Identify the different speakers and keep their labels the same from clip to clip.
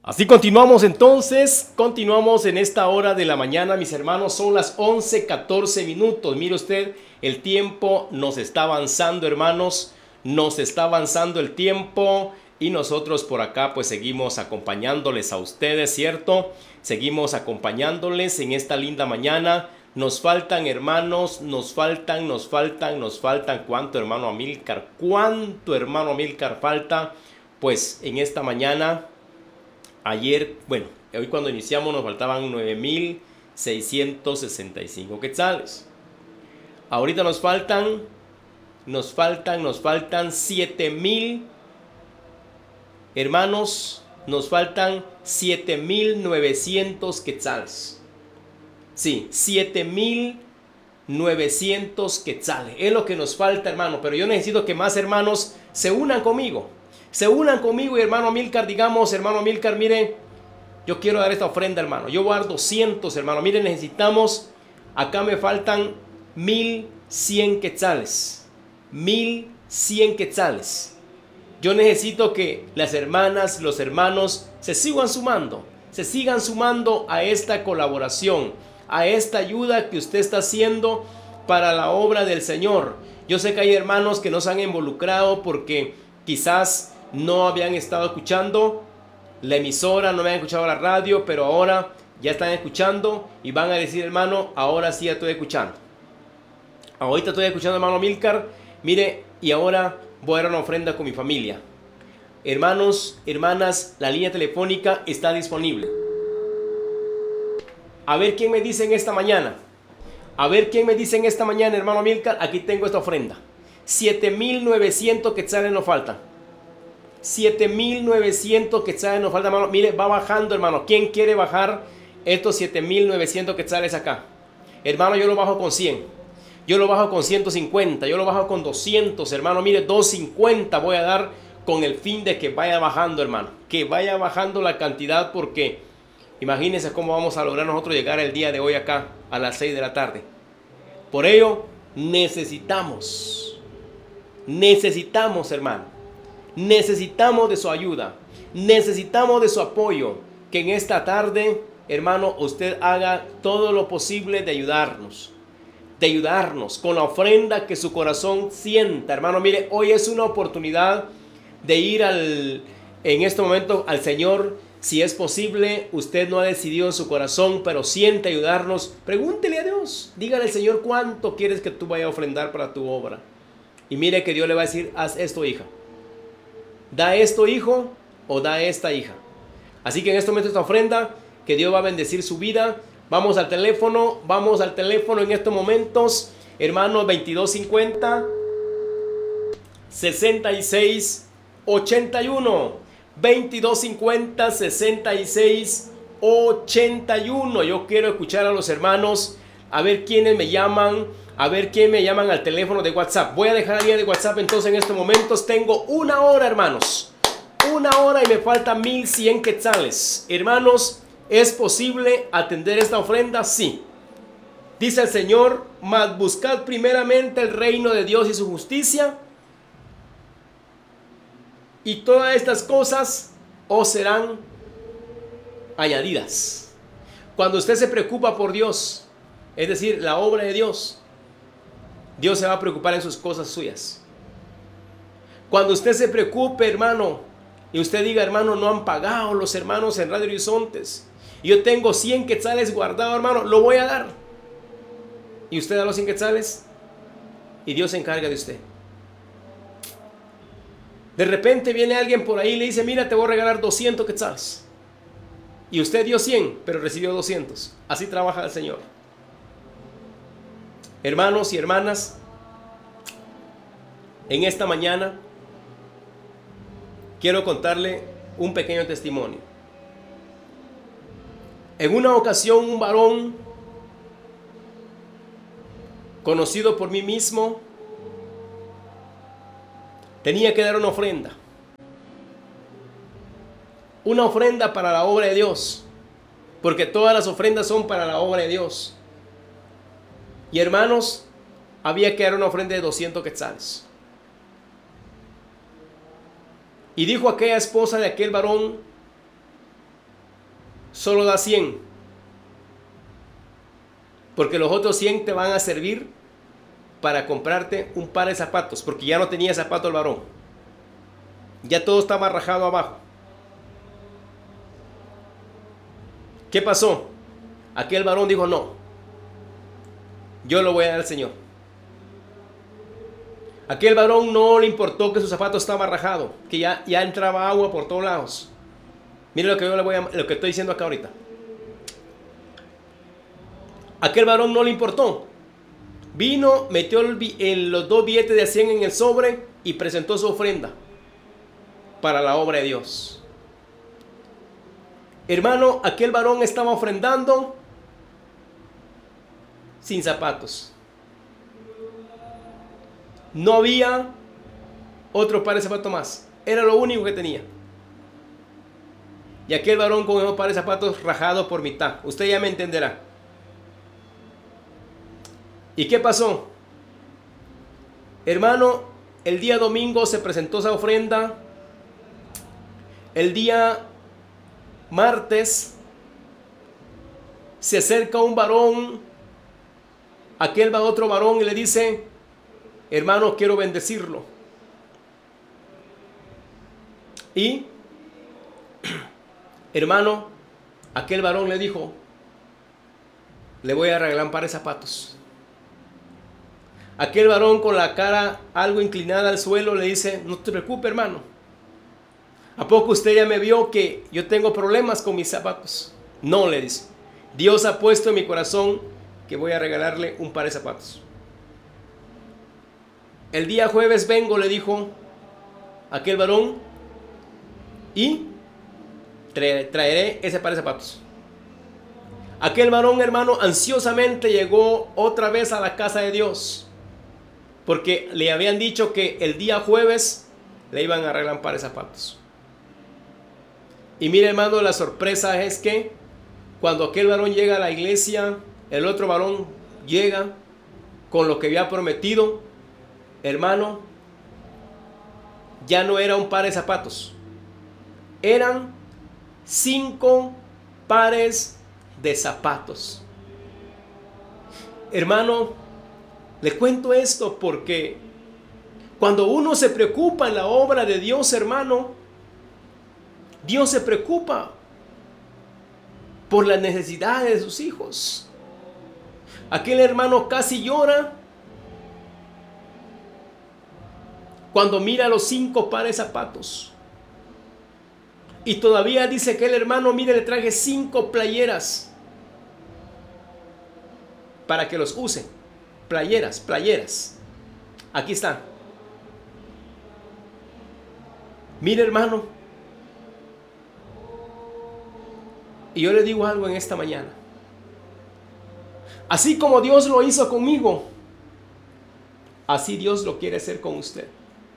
Speaker 1: Así continuamos entonces, continuamos en esta hora de la mañana, mis hermanos, son las 11:14 minutos. Mire usted, el tiempo nos está avanzando, hermanos, nos está avanzando el tiempo y nosotros por acá pues seguimos acompañándoles a ustedes, ¿cierto? Seguimos acompañándoles en esta linda mañana. Nos faltan, hermanos, nos faltan. ¿Cuánto, hermano Amílcar? ¿Cuánto, hermano Amílcar, falta? Pues en esta mañana... Ayer, bueno, hoy cuando iniciamos nos faltaban 9,665 quetzales. Ahorita nos faltan 7,000, hermanos, nos faltan 7,900 quetzales. Sí, 7,900 quetzales. Es lo que nos falta, hermano. Pero yo necesito que más hermanos se unan conmigo. Se unan conmigo y hermano Amílcar, digamos, hermano Amílcar, mire, yo quiero dar esta ofrenda, hermano. Yo voy a dar 200, hermano. Mire, necesitamos, acá me faltan 1,100 quetzales. 1,100 quetzales. Yo necesito que las hermanas, los hermanos se sigan sumando a esta colaboración, a esta ayuda que usted está haciendo para la obra del Señor. Yo sé que hay hermanos que no se han involucrado porque quizás no habían estado escuchando la emisora, no habían escuchado la radio, pero ahora ya están escuchando y van a decir, hermano, ahora sí ya estoy escuchando. Ahorita estoy escuchando, hermano Amílcar, mire, y ahora voy a dar una ofrenda con mi familia. Hermanos, hermanas, la línea telefónica está disponible. A ver quién me dice en esta mañana. Hermano Amílcar, aquí tengo esta ofrenda. 7,900 quetzales nos faltan. 7,900 quetzales nos faltan, hermano. Mire, va bajando, hermano. ¿Quién quiere bajar estos 7,900 quetzales acá? Hermano, yo lo bajo con 100. Yo lo bajo con 150. Yo lo bajo con 200, hermano. Mire, 250 voy a dar con el fin de que vaya bajando, hermano. Que vaya bajando la cantidad porque imagínense cómo vamos a lograr nosotros llegar el día de hoy acá a las 6 de la tarde. Por ello, necesitamos, hermano. Necesitamos de su ayuda, necesitamos de su apoyo, que en esta tarde, hermano, usted haga todo lo posible de ayudarnos con la ofrenda que su corazón sienta, hermano. Mire, hoy es una oportunidad de ir en este momento al Señor. Si es posible, usted no ha decidido en su corazón, pero siente ayudarnos, pregúntele a Dios, dígale al Señor cuánto quieres que tú vayas a ofrendar para tu obra. Y mire que Dios le va a decir, haz esto, hija. Da esto, hijo, o da esta, hija. Así que en este momento esta ofrenda, que Dios va a bendecir su vida. Vamos al teléfono en estos momentos, hermano, 2250 66 81. 2250 66 81. Yo quiero escuchar a los hermanos, a ver quiénes me llaman. A ver quién me llaman al teléfono de WhatsApp. Voy a dejar la línea de WhatsApp entonces en estos momentos. Tengo 1 hora, hermanos. 1 hora y me faltan 1,100 quetzales. Hermanos, ¿es posible atender esta ofrenda? Sí. Dice el Señor, mas buscad primeramente el reino de Dios y su justicia, y todas estas cosas os serán añadidas. Cuando usted se preocupa por Dios, es decir, la obra de Dios, Dios se va a preocupar en sus cosas suyas. Cuando usted se preocupe, hermano, y usted diga, hermano, no han pagado los hermanos en Radio Horizontes, y yo tengo 100 quetzales guardados, hermano, lo voy a dar. Y usted da los 100 quetzales y Dios se encarga de usted. De repente viene alguien por ahí y le dice, mira, te voy a regalar 200 quetzales. Y usted dio 100, pero recibió 200. Así trabaja el Señor. Hermanos y hermanas, en esta mañana quiero contarle un pequeño testimonio. En una ocasión, un varón conocido por mí mismo tenía que dar una ofrenda para la obra de Dios, porque todas las ofrendas son para la obra de Dios. Y hermanos, había que dar una ofrenda de 200 quetzales. Y dijo aquella esposa de aquel varón, solo da 100. Porque los otros 100 te van a servir para comprarte un par de zapatos. Porque ya no tenía zapato el varón. Ya todo estaba rajado abajo. ¿Qué pasó? Aquel varón dijo, no, yo lo voy a dar al Señor. Aquel varón no le importó que su zapato estaba rajado, que ya entraba agua por todos lados. Mire lo que lo que estoy diciendo acá ahorita. Aquel varón no le importó. Vino, metió los 2 billetes de 100 en el sobre y presentó su ofrenda para la obra de Dios. Hermano, aquel varón estaba ofrendando sin zapatos. No había otro par de zapatos más. Era lo único que tenía. Y aquel varón con esos par de zapatos rajados por mitad. Usted ya me entenderá. ¿Y qué pasó? Hermano, el día domingo se presentó esa ofrenda. El día martes se acerca un varón, aquel va otro varón y le dice, hermano, quiero bendecirlo. Y, hermano, aquel varón le dijo, le voy a regalar un par de zapatos. Aquel varón con la cara algo inclinada al suelo le dice, no te preocupes, hermano. ¿A poco usted ya me vio que yo tengo problemas con mis zapatos? No, le dice. Dios ha puesto en mi corazón que voy a regalarle un par de zapatos. El día jueves vengo, le dijo aquel varón, y traeré ese par de zapatos. Aquel varón, hermano, ansiosamente llegó otra vez a la casa de Dios, porque le habían dicho que el día jueves le iban a regalar un par de zapatos. Y mire, hermano, la sorpresa es que cuando aquel varón llega a la iglesia, el otro varón llega con lo que había prometido. Hermano, ya no era un par de zapatos, eran 5 pares de zapatos. Hermano, le cuento esto porque cuando uno se preocupa en la obra de Dios, hermano, Dios se preocupa por las necesidades de sus hijos. Aquel hermano casi llora cuando mira los 5 pares de zapatos. Y todavía dice que el hermano, mire, le traje 5 playeras para que los use. Playeras. Aquí están. Mire, hermano. Y yo le digo algo en esta mañana. Así como Dios lo hizo conmigo, así Dios lo quiere hacer con usted.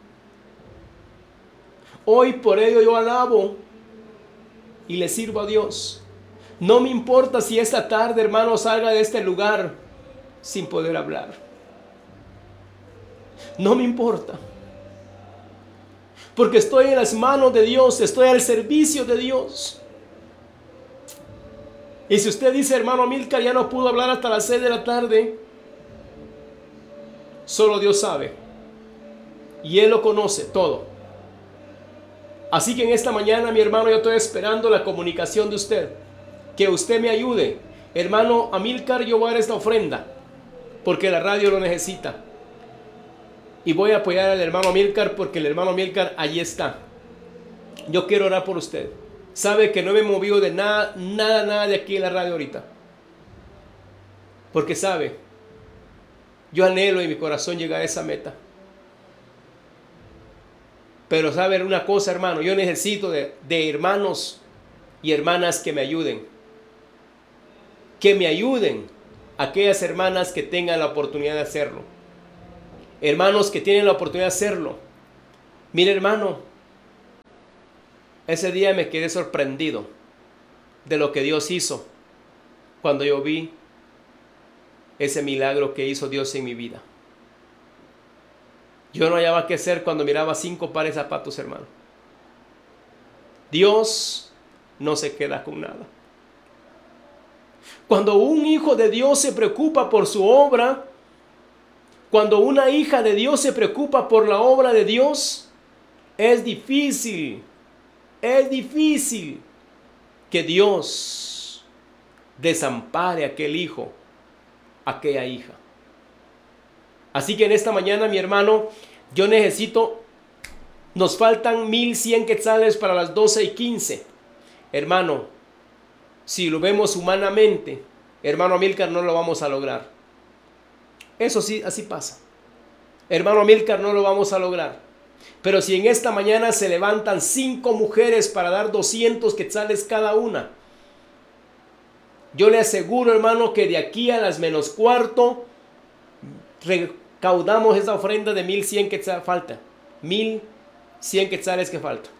Speaker 1: Hoy por ello yo alabo y le sirvo a Dios. No me importa si esta tarde, hermano, salga de este lugar sin poder hablar. No me importa. Porque estoy en las manos de Dios, estoy al servicio de Dios. Y si usted dice, hermano Amílcar, ya no pudo hablar hasta las 6 de la tarde, solo Dios sabe. Y Él lo conoce todo. Así que en esta mañana, mi hermano, yo estoy esperando la comunicación de usted. Que usted me ayude. Hermano Amílcar, yo voy a dar esta ofrenda, porque la radio lo necesita. Y voy a apoyar al hermano Amílcar, porque el hermano Amílcar allí está. Yo quiero orar por usted. Sabe que no me he movido de nada de aquí en la radio ahorita. Porque sabe, yo anhelo en mi corazón llegar a esa meta. Pero sabe una cosa, hermano, yo necesito de hermanos y hermanas que me ayuden. Que me ayuden aquellas hermanas que tengan la oportunidad de hacerlo. Hermanos que tienen la oportunidad de hacerlo. Mire, hermano, ese día me quedé sorprendido de lo que Dios hizo cuando yo vi ese milagro que hizo Dios en mi vida. Yo no hallaba qué hacer cuando miraba 5 pares de zapatos, hermano. Dios no se queda con nada. Cuando un hijo de Dios se preocupa por su obra, cuando una hija de Dios se preocupa por la obra de Dios, es difícil que Dios desampare a aquel hijo, a aquella hija. Así que en esta mañana, mi hermano, nos faltan 1100 quetzales para las 12:15. Hermano, si lo vemos humanamente, hermano Amílcar, no lo vamos a lograr. Eso sí, así pasa. Hermano Amílcar, no lo vamos a lograr. Pero si en esta mañana se levantan 5 mujeres para dar 200 quetzales cada una, yo le aseguro, hermano, que de aquí a las menos cuarto recaudamos esa ofrenda de 1100 quetzales. Falta 1100 quetzales que falta.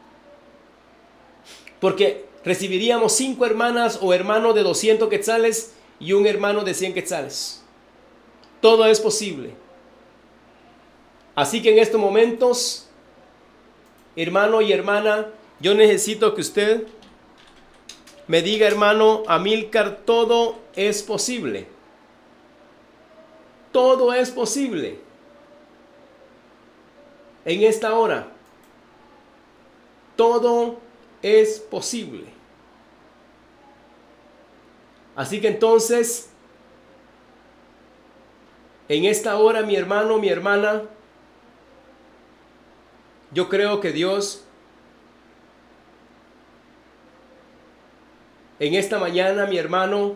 Speaker 1: Porque recibiríamos 5 hermanas o hermanos de 200 quetzales y un hermano de 100 quetzales. Todo es posible. Así que en estos momentos, hermano y hermana, yo necesito que usted me diga, hermano Amílcar, todo es posible. Todo es posible. En esta hora, todo es posible. Así que entonces, en esta hora, mi hermano, mi hermana, yo creo que Dios, en esta mañana, mi hermano,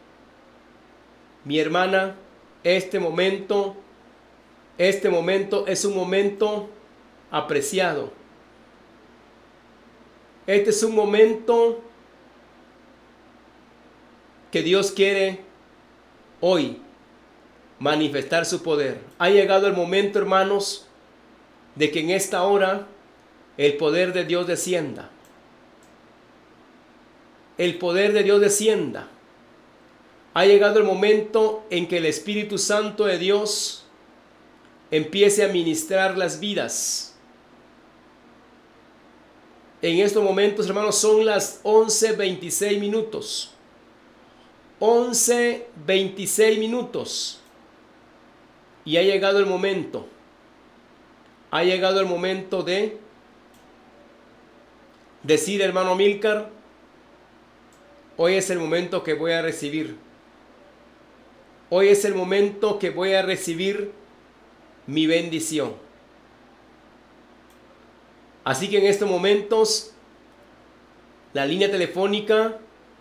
Speaker 1: mi hermana, este momento es un momento apreciado. Este es un momento que Dios quiere hoy manifestar su poder. Ha llegado el momento, hermanos, de que en esta hora el poder de Dios descienda. El poder de Dios descienda. Ha llegado el momento en que el Espíritu Santo de Dios empiece a ministrar las vidas. En estos momentos, hermanos, son las 11:26 minutos. 11:26 minutos. Y ha llegado el momento. Ha llegado el momento de decir, hermano Amílcar, hoy es el momento que voy a recibir. Hoy es el momento que voy a recibir mi bendición. Así que en estos momentos, la línea telefónica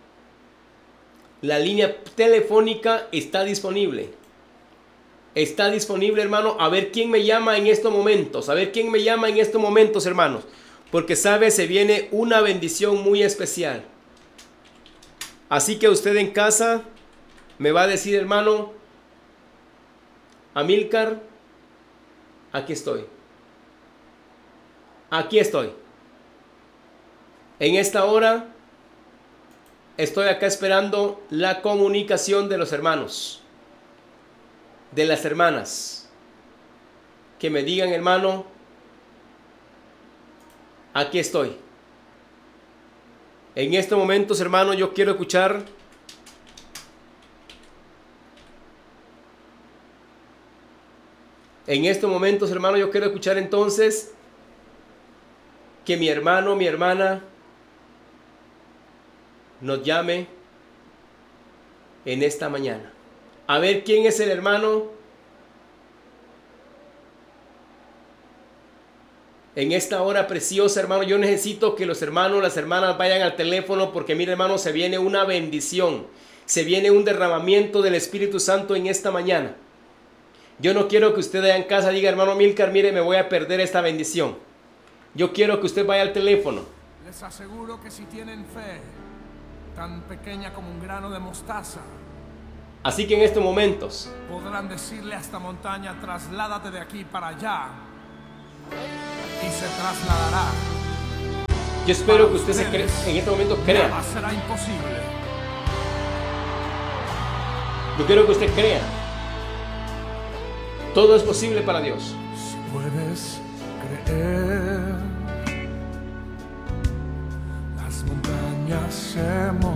Speaker 1: está disponible. Está disponible, hermano. A ver quién me llama en estos momentos. A ver quién me llama en estos momentos, hermanos. Porque sabe, se viene una bendición muy especial. Así que usted en casa me va a decir, hermano Amílcar, aquí estoy. Aquí estoy. En esta hora estoy acá esperando la comunicación de los hermanos, de las hermanas, que me digan, hermano, aquí estoy. En estos momentos, hermano, yo quiero escuchar entonces que mi hermano, mi hermana nos llame en esta mañana. A ver quién es el hermano en esta hora preciosa, hermano. Yo necesito que los hermanos, las hermanas vayan al teléfono, porque mire, hermano, se viene una bendición, se viene un derramamiento del Espíritu Santo en esta mañana. Yo no quiero que usted allá en casa diga, hermano Amílcar, mire, me voy a perder esta bendición. Yo quiero que usted vaya al teléfono.
Speaker 2: Les aseguro que si tienen fe, tan pequeña como un grano de mostaza,
Speaker 1: así que en estos momentos
Speaker 2: podrán decirle a esta montaña, trasládate de aquí para allá, y se trasladará.
Speaker 1: Yo espero que usted en este momento crea.
Speaker 2: Nada será imposible.
Speaker 1: Yo quiero que usted crea. Todo es posible para Dios.
Speaker 2: Si puedes creer, las montañas se moverán.